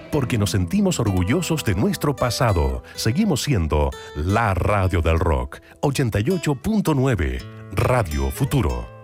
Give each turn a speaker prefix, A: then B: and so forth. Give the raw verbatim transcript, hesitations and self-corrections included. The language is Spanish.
A: porque nos sentimos orgullosos de nuestro pasado. Seguimos siendo la radio del rock. ochenta y ocho punto nueve, Radio Futuro.